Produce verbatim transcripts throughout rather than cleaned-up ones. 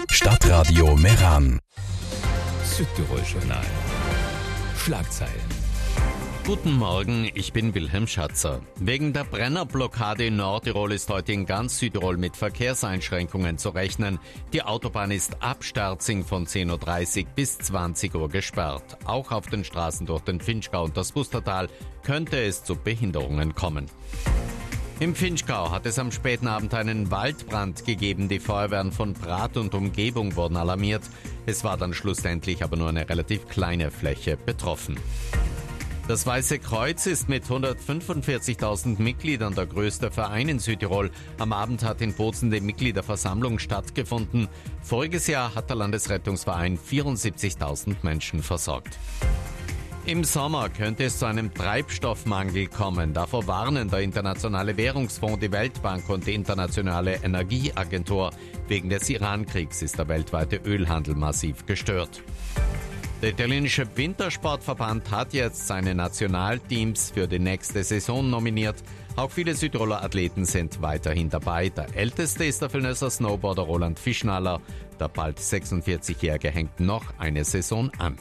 Stadtradio Meran. Südtirol-Journal. Schlagzeilen. Guten Morgen, ich bin Wilhelm Schatzer. Wegen der Brennerblockade in Nordtirol ist heute in ganz Südtirol mit Verkehrseinschränkungen zu rechnen. Die Autobahn ist ab Sterzing von zehn Uhr dreißig bis zwanzig Uhr gesperrt. Auch auf den Straßen durch den Vinschgau und das Pustertal könnte es zu Behinderungen kommen. Im Vinschgau hat es am späten Abend einen Waldbrand gegeben. Die Feuerwehren von Prat und Umgebung wurden alarmiert. Es war dann schlussendlich aber nur eine relativ kleine Fläche betroffen. Das Weiße Kreuz ist mit hundertfünfundvierzigtausend Mitgliedern der größte Verein in Südtirol. Am Abend hat in Bozen die Mitgliederversammlung stattgefunden. Voriges Jahr hat der Landesrettungsverein vierundsiebzigtausend Menschen versorgt. Im Sommer könnte es zu einem Treibstoffmangel kommen. Davor warnen der Internationale Währungsfonds, die Weltbank und die Internationale Energieagentur. Wegen des Iran-Kriegs ist der weltweite Ölhandel massiv gestört. Der italienische Wintersportverband hat jetzt seine Nationalteams für die nächste Saison nominiert. Auch viele Südtiroler Athleten sind weiterhin dabei. Der älteste ist der Villnöser Snowboarder Roland Fischnaller. Der bald sechsundvierzigjährige hängt noch eine Saison an.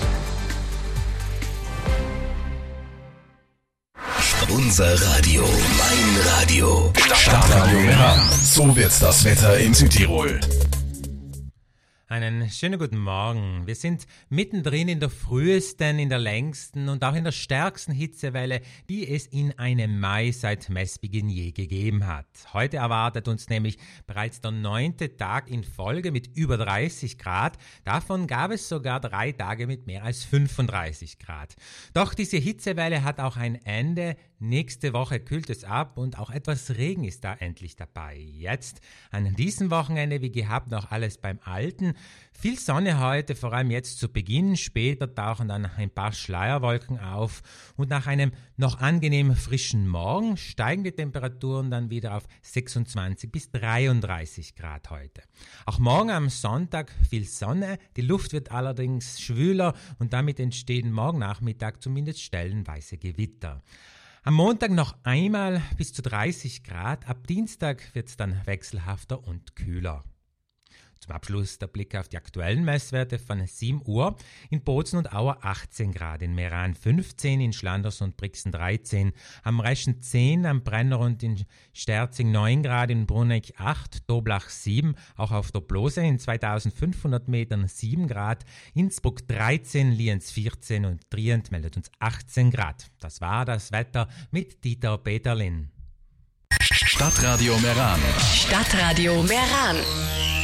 Unser Radio, mein Radio. Stadtradio Meran. So wird das Wetter in Südtirol. Einen schönen guten Morgen. Wir sind mittendrin in der frühesten, in der längsten und auch in der stärksten Hitzewelle, die es in einem Mai seit Messbeginn je gegeben hat. Heute erwartet uns nämlich bereits der neunte Tag in Folge mit über dreißig Grad. Davon gab es sogar drei Tage mit mehr als fünfunddreißig Grad. Doch diese Hitzewelle hat auch ein Ende. Nächste Woche kühlt es ab und auch etwas Regen ist da endlich dabei. Jetzt an diesem Wochenende wie gehabt noch alles beim Alten. Viel Sonne heute, vor allem jetzt zu Beginn. Später tauchen dann ein paar Schleierwolken auf. Und nach einem noch angenehm frischen Morgen steigen die Temperaturen dann wieder auf sechsundzwanzig bis dreiunddreißig Grad heute. Auch morgen am Sonntag viel Sonne. Die Luft wird allerdings schwüler und damit entstehen morgen Nachmittag zumindest stellenweise Gewitter. Am Montag noch einmal bis zu dreißig Grad. Ab Dienstag wird es dann wechselhafter und kühler. Zum Abschluss der Blick auf die aktuellen Messwerte von sieben Uhr. In Bozen und Auer achtzehn Grad, in Meran fünfzehn, in Schlanders und Brixen dreizehn, am Reschen zehn, am Brenner und in Sterzing neun Grad, in Bruneck acht, Doblach sieben, auch auf der Blose in zweitausendfünfhundert Metern sieben Grad, Innsbruck dreizehn, Lienz vierzehn und Trient meldet uns achtzehn Grad. Das war das Wetter mit Dieter Peterlin. Stadtradio Meran. Stadtradio Meran.